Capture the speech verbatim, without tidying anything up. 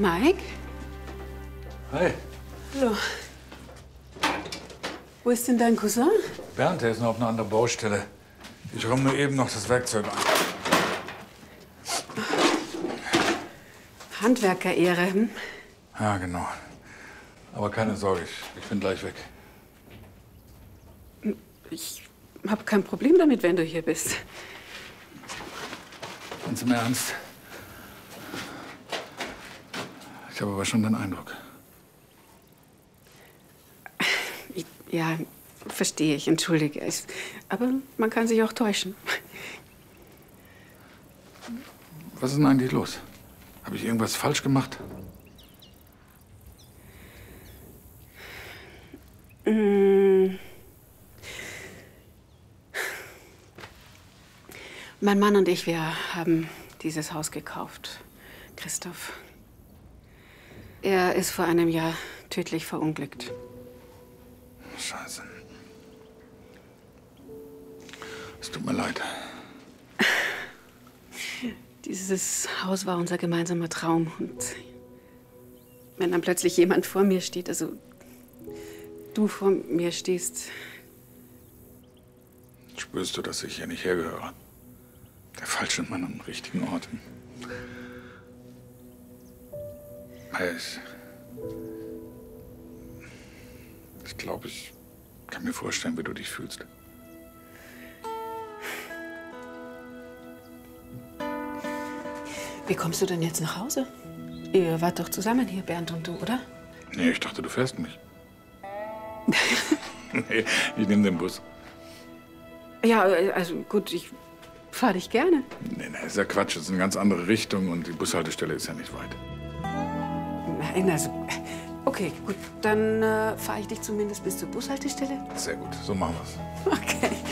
Mike? Hi. Hallo. Wo ist denn dein Cousin? Bernd, der ist noch auf einer anderen Baustelle. Ich räume nur eben noch das Werkzeug an. Handwerkerehre, hm? Ja, genau. Aber keine Sorge, ich, ich bin gleich weg. Ich habe kein Problem damit, wenn du hier bist. Ganz im Ernst. Ich habe aber schon den Eindruck. Ich, ja, verstehe ich, entschuldige. Ich, aber man kann sich auch täuschen. Was ist denn eigentlich los? Habe ich irgendwas falsch gemacht? Mm. Mein Mann und ich, wir haben dieses Haus gekauft. Christoph. Er ist vor einem Jahr tödlich verunglückt. Scheiße. Es tut mir leid. Dieses Haus war unser gemeinsamer Traum. Und wenn dann plötzlich jemand vor mir steht, also du vor mir stehst. Spürst du, dass ich hier nicht hergehöre? Der falsche Mann am richtigen Ort. Ich, ich glaube, ich kann mir vorstellen, wie du dich fühlst. Wie kommst du denn jetzt nach Hause? Ihr wart doch zusammen hier, Bernd und du, oder? Nee, ich dachte, du fährst mich. Nee, ich nehme den Bus. Ja, also gut, ich fahre dich gerne. Nee, nee, ist ja Quatsch. Das ist eine ganz andere Richtung und die Bushaltestelle ist ja nicht weit. Nein, also, okay, gut, dann äh, fahre ich dich zumindest bis zur Bushaltestelle. Sehr gut, so machen wir's. Okay.